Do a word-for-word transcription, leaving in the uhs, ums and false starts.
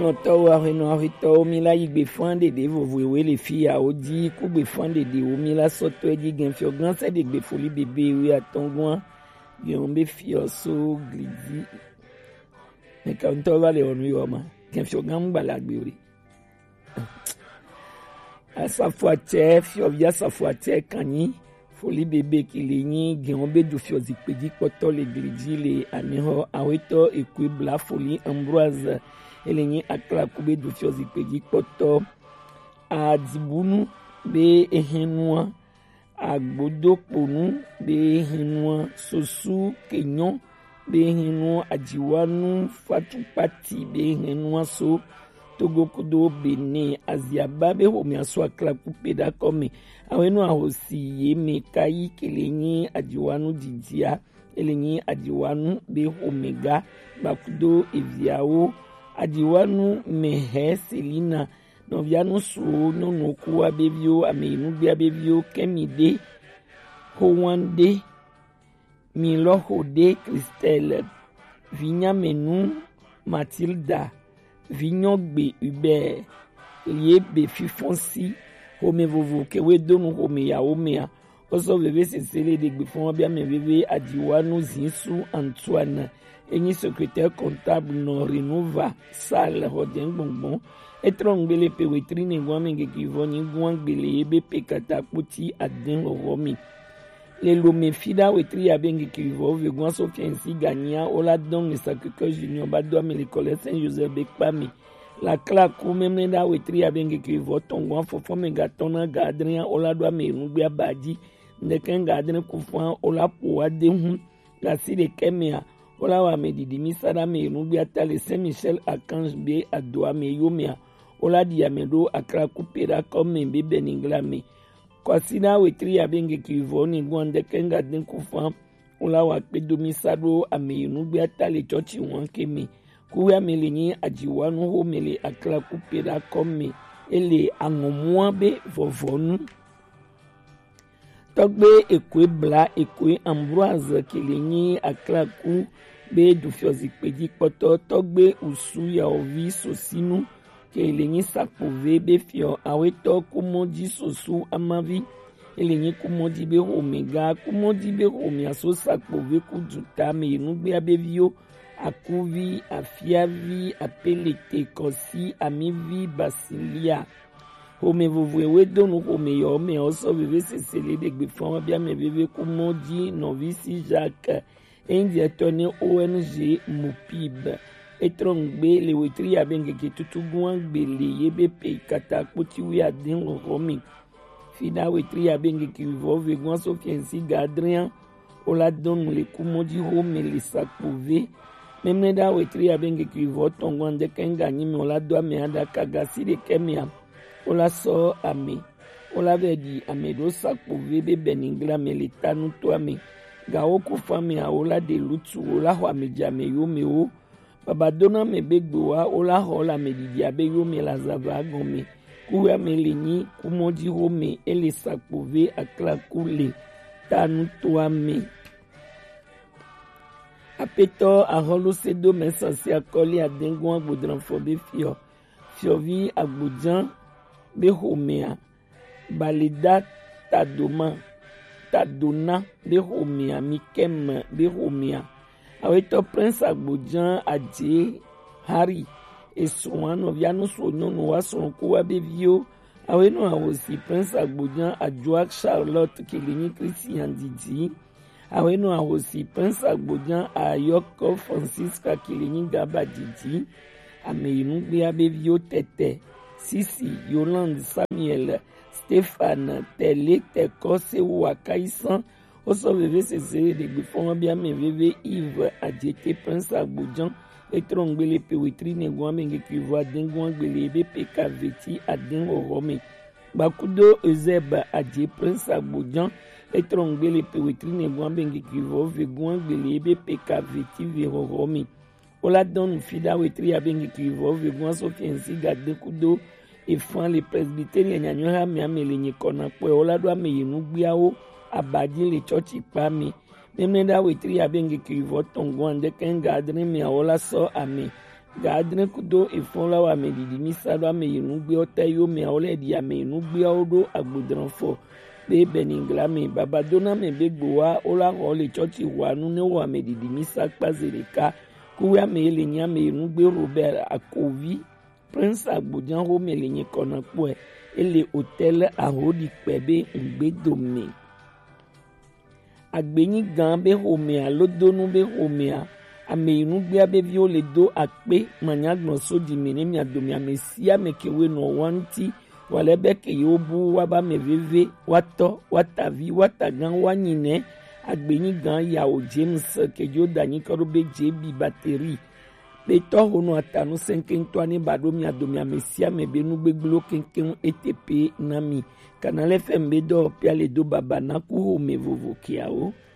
to wa no to mi la igbe fande de vovowe le fi a odi ku gbe fande de o mi la so to eji gen fi ogan se de gbe foli bebe we atongun gen be fi o so glidi me ka to va le onu yo ma gen fi ogan gba la gbe ori asafo ate fi o ya asafo ate kanyi foli bebe kile yin gen be du fi o zipeji poto le glidi le aniho aweto ekwe bla foli Ambroise elenyi akla kube du fiozi peji poto adibunu be ehenua agbodoponu be ehenua sosu kenyon be ehenua ajiwanu fatupati be ehenua so togokodo bene aziaba be homi aso akla kupe da kome awenu ahosi yeme kai kelenyi ajiwanu didia elenyi ajiwanu be omega bakudo eviao adiwanu mehe selina novianu so no noku abevio ameinu bi abevio kemide howande milohode Christelle vinyamenu Mathilda vinyogbe ube liebe fifonsi home vovo kewe donu home ya omea oso bebe sesele de gbe fon bia me bebe adiwanu zinsu Antoine Eni secrétaire comptable no renova sale hoden gbongbon etrongbele pewetri ne gwamenge kivoni gwangbele ebe pekata puti aden romi le lome fida wetri abenge kivo ve gwan sofiensi gania ola don le Sacré-Cœur Junior badwa me l'école Saint-Joseph Bekpami la claque même da wetri abenge kivo tongwan fofo me gatona gadrien ola doa me rugbe abadi ndeken gadrien kufan ola po adehun la sire kemea ola wa me didi misada me nubi atale Saint Michel Archange be adoa me yomia ola diamedo akra kupera comme be beningla me kwasina wetri abenge kivoni gwande kenga den kufa ola wa pe domisado ame nubi atale chochi won kemi kuwa melenyi ajiwanu ho mele akra kupera comme ele angomwa be vovonu togbe ekwe bla ekwe Ambroise kelenyi akra ku be du fiozi peji poto togbe usu ya ovi sosinu ke elenyi sakpove be fio aweto kumoji sosu amavi elenyi kumoji be omega kumoji be omia so sakpove kuduta me inugbe abevio akuvi afiavi apelete kosi amivi basilia home vovowe donu home yo me oso bebe sesele de gbe fon bia me bebe kumoji novisi Jacques India tone O N G Mupib etrongbe le wetri abenge ke tutuguan gbele yebe pe kata poti wi adin romi fida wetri abenge ki vove gwan sofiensi gadrien ola don le kumoji home le sakpove memne da wetri abenge ki voton gwande kenga nyimi ola doa me ada kagasi de kemia ola so ame ola vedi amedo sakpove be beningla me le tanu to ame gawo ku fami a ola de lutu ola ho ameja me yo me o babadona me begbo wa ola ho la me didi abe yo me la zava gome ku ya me lenyi ku moji ho me ele sakpove akla kule tanu to ame apeto a holo sedo mesansi akoli adengo agbodran fo be fio fiovi agbojan be homea balida tadoma tadona be homia mikem be homia aweto prince agbojan aje hari esuano viano sonyo no wason ko wa be vio aweno awosi prince agbojan ajoa Charlotte kelenyi Christian Didi aweno awosi prince agbojan ayoko Francisca kelenyi Gaba Didi ameyinu gbe abe vio tete Sisi Yolande Samuel Stéphane Télé Teko Sewu Akaisan oso bebe sesere de gbe fon bia me bebe Yves Adjete Prince Agbojan etrongbele pewetri ne gwan menge kivo aden gwan gbele ebe pekaveti aden orome bakudo Ezeb Adje Prince Agbojan etrongbele pewetri ne gwan menge kivo ve gwan gbele ebe pekaveti ve orome ola don fida wetri abenge kivo ve gwan sofiensi gade kudo efan le presbytérien nyanyo ha me amele nyi kona pe ola do ame yinu gbiawo abaji le church pa mi memne da wetri abenge kivo tongo ande kenga adrin me ola so ame Gadre kudo efonla wa me didi misado ame yinugbe otayo me ole di ame yinugbe odo agbodranfo be beningla me babadona me begboa ola ole church wa nu ne wa me didi misakpa zereka kuwa me le nya me yinugbe Robert Akovi Prince Agbodjan ho me le nyekona po ele hotel ahodi pebe ngbedome agbenyi gan be homea lodonu be homea ame inugbe abevi ole do akpe manyagbon so di mene mi adomi amesia mekewe no wanti walebe ke yobu waba meveve wato watavi watagan wanyine agbenyi gan ya o James ke joda ni karobe jebi batterie beto hono atanu senken twani badomi adomi amesia mebenu gbeglo kenken E T P nami kanale fembe do piale do baba naku ho mevovo kiao